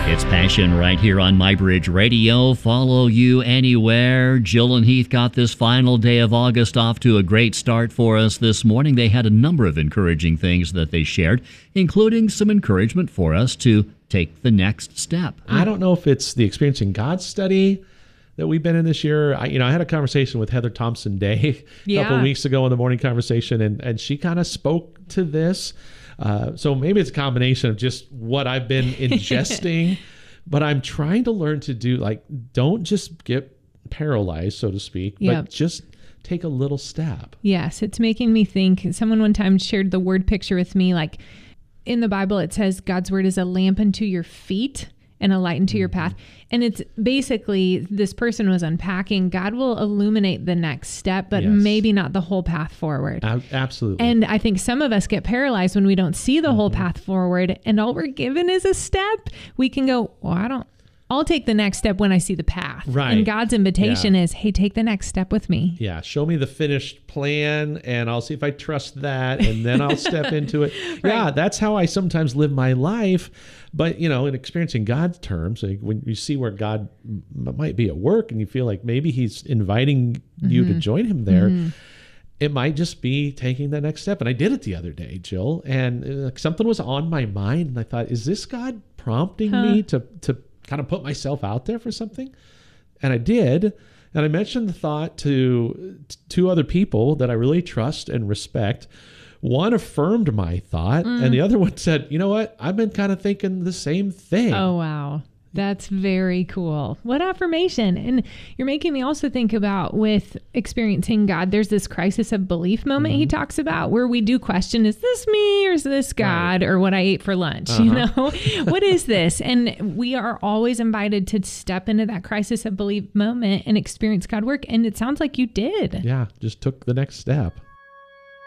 It's Passion right here on MyBridge Radio. Follow you anywhere. Jill and Heath got this final day of August off to a great start for us this morning. They had a number of encouraging things that they shared, including some encouragement for us to take the next step. I don't know if it's the Experiencing God study that we've been in this year. I had a conversation with Heather Thompson Day a couple of weeks ago in the morning conversation, and she kind of spoke to this. So maybe it's a combination of just what I've been ingesting, but I'm trying to learn to do, don't just get paralyzed, so to speak, but just take a little step. Yes, it's making me think. Someone one time shared the word picture with me, like in the Bible, it says God's word is a lamp unto your feet and a light into your path. And it's basically, this person was unpacking, God will illuminate the next step, but maybe not the whole path forward. Absolutely. And I think some of us get paralyzed when we don't see the whole path forward, and all we're given is a step. We can go, I'll take the next step when I see the path. Right. And God's invitation is, hey, take the next step with me. Yeah. Show me the finished plan and I'll see if I trust that, and then I'll step into it. Right. Yeah. That's how I sometimes live my life. But, in Experiencing God's terms, when you see where God might be at work and you feel like maybe he's inviting you to join him there, it might just be taking the next step. And I did it the other day, Jill, and something was on my mind. And I thought, is this God prompting me to kind of put myself out there for something? And I did. And I mentioned the thought to two other people that I really trust and respect. One affirmed my thought, and the other one said, you know what? I've been kind of thinking the same thing. Oh, wow. That's very cool. What affirmation. And you're making me also think about, with Experiencing God, there's this crisis of belief moment he talks about, where we do question, is this me or is this God, or what I ate for lunch? What is this? And we are always invited to step into that crisis of belief moment and experience God work. And it sounds like you did. Yeah, just took the next step.